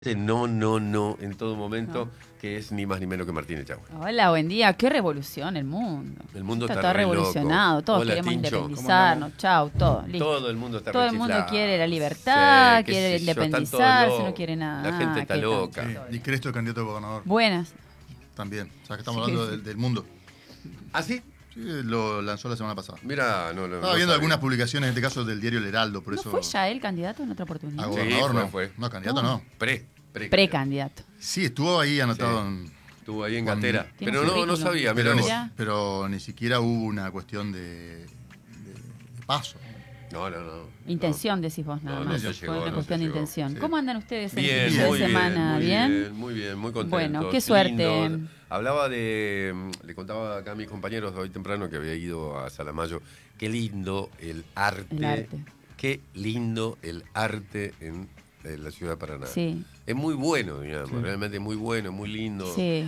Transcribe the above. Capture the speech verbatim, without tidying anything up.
No, no, no, en todo momento, No. que es ni más ni menos que Martín Echagüe. Hola, buen día. Qué revolución el mundo. El mundo está, está todo re loco. revolucionado. Todos Hola, queremos Tincho. independizarnos. Chau, todo. Listo. Todo el mundo está Todo el rechiflado. mundo quiere la libertad, Sí, qué quiere sé yo, están independizarse, todos no locos. quiere nada. La gente está ¿Qué tal? loca. Sí, y Cresto el candidato a gobernador. Buenas. También. O sea, que estamos Sí, hablando sí. del, del mundo. ¿Ah, sí? Sí, lo lanzó la semana pasada. Mira, no lo Estaba no viendo sabía. algunas publicaciones, en este caso del diario El Heraldo, por ¿No eso. fue ya él candidato en otra oportunidad? A Sí, gobernador fue, no. fue. No, candidato No. no. Pre, pre. Precandidato. Sí, estuvo ahí anotado Sí. en. Estuvo ahí en Con- Gatera. Tiene Pero un no, no currículum. sabía, Pero mirá ni, vos. Mirá. pero ni siquiera hubo una cuestión de, de- de paso. No, no, no. Intención, decís vos, nada No, no más. se Fue llegó, una no se cuestión de llegó. intención. Sí. ¿Cómo andan ustedes en Bien, este fin muy de bien, semana? muy ¿Bien? bien, muy bien, muy contento. Bueno, qué suerte. Lindo. Hablaba de, le contaba acá a mis compañeros de hoy temprano que había ido a Salamayo. Qué lindo el arte. El arte. Qué lindo el arte en, en la ciudad de Paraná. Sí. Es muy bueno, digamos, Sí. realmente muy bueno, muy lindo. Sí.